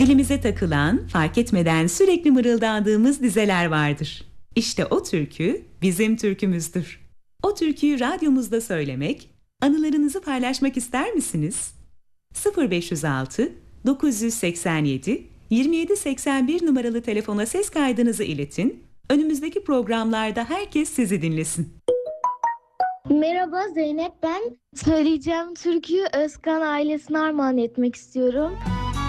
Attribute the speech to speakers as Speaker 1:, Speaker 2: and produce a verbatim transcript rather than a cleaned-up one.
Speaker 1: Dilimize takılan, fark etmeden sürekli mırıldandığımız dizeler vardır. İşte o türkü bizim türkümüzdür. O türküyü radyomuzda söylemek, anılarınızı paylaşmak ister misiniz? sıfır beş yüz altı dokuz yüz seksen yedi yirmi yedi seksen bir numaralı telefona ses kaydınızı iletin. Önümüzdeki programlarda herkes sizi dinlesin.
Speaker 2: Merhaba, Zeynep ben. Söyleyeceğim türküyü Özkan ailesine armağan etmek istiyorum.